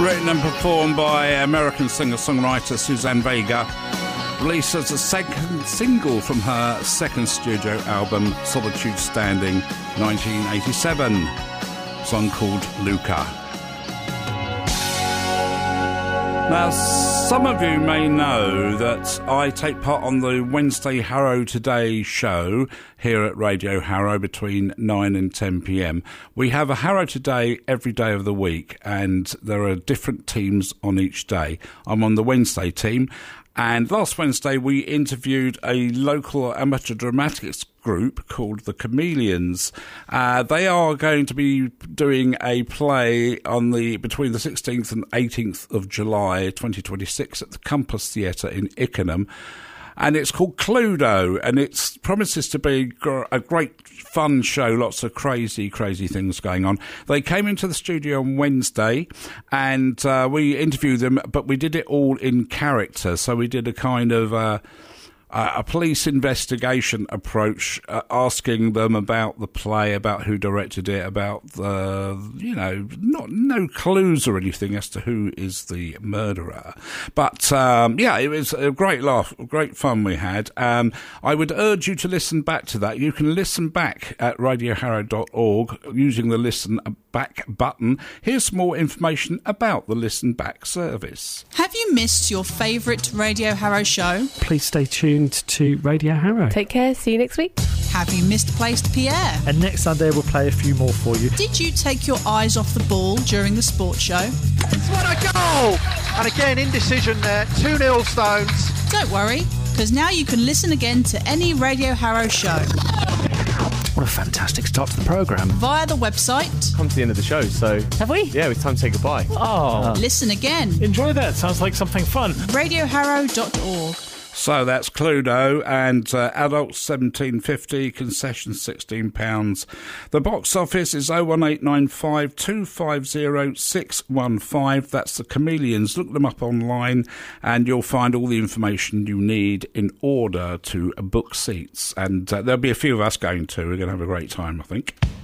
Written and performed by American singer-songwriter Suzanne Vega. Released as a second single from her second studio album, Solitude Standing, 1987. A song called Luca. Now, some of you may know that I take part on the Wednesday Harrow Today show here at Radio Harrow between 9 and 10 p.m. We have a Harrow Today every day of the week, and there are different teams on each day. I'm on the Wednesday team, and last Wednesday we interviewed a local amateur dramatics group called the Chameleons. They are going to be doing a play on between the 16th and 18th of July 2026 at the Compass Theatre in Ickenham. And it's called Cluedo, and it promises to be a great fun show, lots of crazy things going on. They came into the studio on Wednesday, and we interviewed them, but we did it all in character. So we did a kind of a police investigation approach, asking them about the play, about who directed it, about no clues or anything as to who is the murderer. But it was a great laugh, great fun we had. I would urge you to listen back to that. You can listen back at radioharrow.org using the listen back button. Here's some more information about the listen back service. Have you missed your favourite Radio Harrow show? Please stay tuned to Radio Harrow. Take care, see you next week. Have you misplaced Pierre? And next Sunday we'll play a few more for you. Did you take your eyes off the ball during the sports show? What a goal! And again, indecision there, 2-0 Stones. Don't worry, because now you can listen again to any Radio Harrow show. What a fantastic start to the programme. Via the website. Come to the end of the show, so... Have we? Yeah, it's time to say goodbye. Oh. Listen again. Enjoy that, sounds like something fun. radioharrow.org. So that's Cluedo, and adults $17.50, concessions £16. The box office is 01895 250 615. That's the Chameleons. Look them up online, and you'll find all the information you need in order to book seats. And there'll be a few of us going too. We're going to have a great time, I think.